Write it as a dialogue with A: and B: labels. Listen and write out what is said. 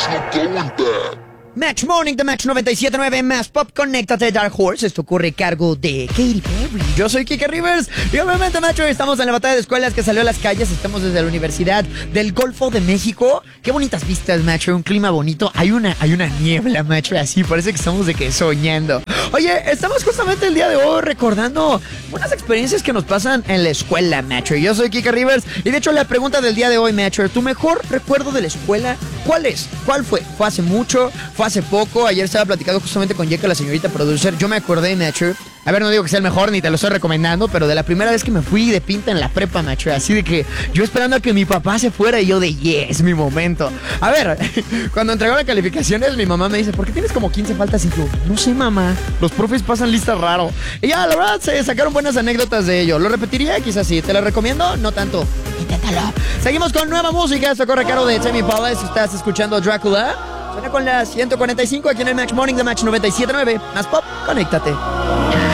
A: Match Morning de Match 97.9 más Pop, conéctate Dark Horse. Esto corre a cargo de Katy Perry. Yo soy Kike Rivers y obviamente, Match, hoy estamos en la batalla de escuelas que salió a las calles. Estamos desde la Universidad del Golfo de México. Qué bonitas vistas, Match, un clima bonito. Hay una niebla, Match, así parece que estamos de que soñando. Oye, estamos justamente el día de hoy recordando unas experiencias que nos pasan en la escuela, Match. Yo soy Kike Rivers y de hecho la pregunta del día de hoy, Match, ¿tu mejor recuerdo de la escuela cuál es? ¿Cuál fue? ¿Fue hace mucho? ¿Fue hace poco? Ayer estaba platicando justamente con Yeka, la señorita producer. Yo me acordé, Nacho. A ver, no digo que sea el mejor ni te lo estoy recomendando, pero de la primera vez que me fui de pinta en la prepa, Nacho. Así de que yo esperando a que mi papá se fuera y yo de yes, mi momento. A ver, cuando entregó las calificaciones, mi mamá me dice, ¿por qué tienes como 15 faltas? Y yo, no sé, mamá, los profes pasan lista raro. Y ya, la verdad, se sacaron buenas anécdotas de ello. ¿Lo repetiría? Quizás sí. ¿Te lo recomiendo? No tanto. Inténtalo. Seguimos con nueva música. Esto corre a cargo de Tame Impala. Estás escuchando Drácula. Suena con la 145 aquí en el Match Morning de Match 97.9. Más Pop, conéctate.